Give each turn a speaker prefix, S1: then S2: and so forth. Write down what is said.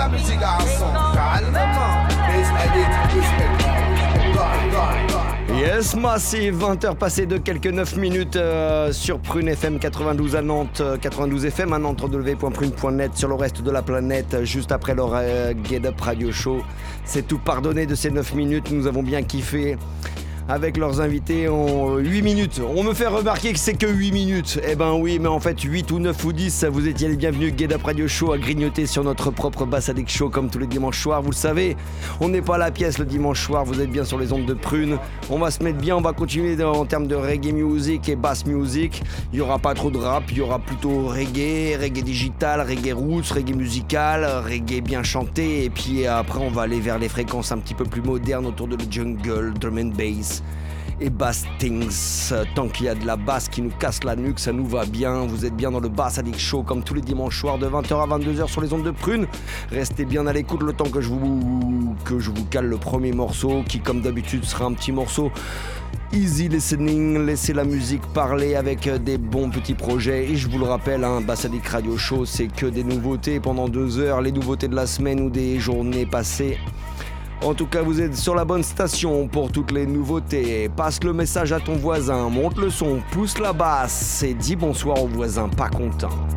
S1: la musique à son calmement.
S2: Yes, Massive, 20h passées de quelques 9 minutes sur Prune FM 92 à Nantes, 92 FM à Nantes, www.prune.net sur le reste de la planète, juste après leur Get Up Radio Show. C'est tout pardonné de ces 9 minutes, nous avons bien kiffé. Avec leurs invités en 8 minutes. On me fait remarquer que c'est que 8 minutes. Eh ben oui, mais en fait 8 ou 9 ou 10, vous étiez les bienvenus. Get Up Radio Show à grignoter sur notre propre Bass Addict Show comme tous les dimanches soirs. Vous le savez, on n'est pas à la pièce le dimanche soir, vous êtes bien sur les ondes de Prune. On va se mettre bien, on va continuer en termes de reggae music et bass music. Il n'y aura pas trop de rap, il y aura plutôt reggae digital, reggae roots, reggae musical, reggae bien chanté. Et puis après on va aller vers les fréquences un petit peu plus modernes autour de le jungle, drum and bass et bass things. Tant qu'il y a de la basse qui nous casse la nuque, ça nous va bien. Vous êtes bien dans le Bass Addict Show comme tous les dimanches soirs de 20h à 22h sur les ondes de Prune. Restez bien à l'écoute le temps que je vous cale le premier morceau qui comme d'habitude sera un petit morceau easy listening, laissez la musique parler avec des bons petits projets. Et je vous le rappelle, Bass Addict Radio Show, c'est que des nouveautés pendant 2 heures, les nouveautés de la semaine ou des journées passées. En tout cas, vous êtes sur la bonne station pour toutes les nouveautés. Passe le message à ton voisin, monte le son, pousse la basse et dis bonsoir aux voisins pas contents.